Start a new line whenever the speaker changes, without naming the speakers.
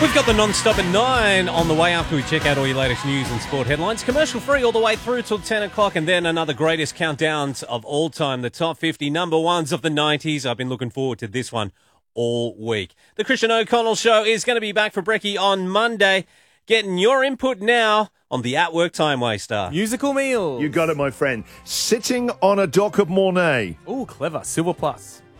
We've got the non-stop at 9 on the way after we check out all your latest news and sport headlines. Commercial free all the way through till 10 o'clock, and then another greatest countdowns of all time, the top 50 number ones of the 90s. I've been looking forward to this one all week. The Christian O'Connell Show is going to be back for brekkie on Monday. Getting your input now on the At Work Time Waster.
Musical meal.
You got it, my friend. Sitting on a dock of Mornay.
Ooh, clever. Silver Plus.